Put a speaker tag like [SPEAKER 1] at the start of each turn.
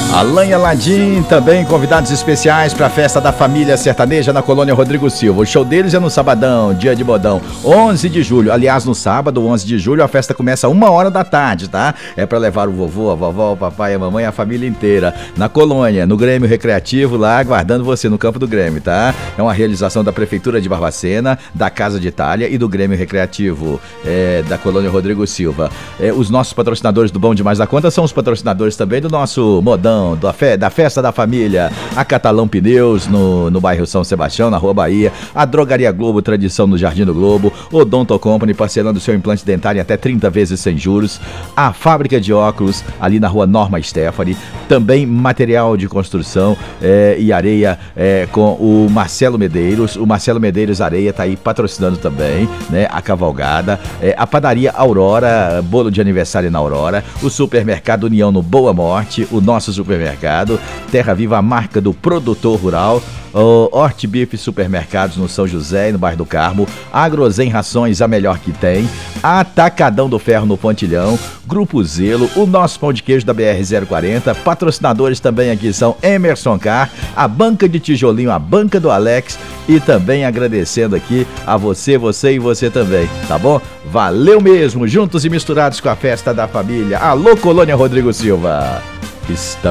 [SPEAKER 1] Alan e Aladim, também convidados especiais para a festa da família sertaneja na Colônia Rodrigo Silva. O show deles é no sabadão, dia de modão, 11 de julho. Aliás, no sábado, 11 de julho, a festa começa 1h da tarde, tá? É para levar o vovô, a vovó, o papai, a mamãe, a família inteira. Na Colônia, no Grêmio Recreativo, lá aguardando você no campo do Grêmio, tá? É uma realização da Prefeitura de Barbacena, da Casa de Itália e do Grêmio Recreativo da Colônia Rodrigo Silva. Os nossos patrocinadores do Bom Demais da Conta são os patrocinadores também do nosso modão, da festa da família, a Catalão Pneus no bairro São Sebastião, na Rua Bahia, a Drogaria Globo, tradição no Jardim do Globo, Odonto Company, parcelando seu implante dentário em até 30 vezes sem juros, a Fábrica de Óculos, ali na Rua Norma Stephanie, também material de construção e areia com o Marcelo Medeiros. O Marcelo Medeiros Areia tá aí patrocinando também, né, a cavalgada, a Padaria Aurora, bolo de aniversário na Aurora, o Supermercado União no Boa Morte, o nosso supermercado Terra Viva, a marca do produtor rural, o Hortbife Supermercados no São José e no bairro do Carmo, Agrozen Rações, a melhor que tem, Atacadão do Ferro no Pontilhão, Grupo Zelo, o nosso pão de queijo da BR-040, patrocinadores também aqui são Emerson Car, a Banca de Tijolinho, a Banca do Alex, e também agradecendo aqui a você e você também, tá bom? Valeu mesmo, juntos e misturados com a festa da família. Alô, Colônia Rodrigo Silva. Estamos